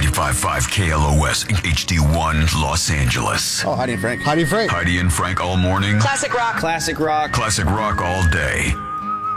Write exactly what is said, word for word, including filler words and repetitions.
ninety-five point five K L O S H D one Los Angeles. Oh, Heidi and Frank. Heidi and Frank. Heidi and Frank all morning. Classic rock. Classic rock. Classic rock all day.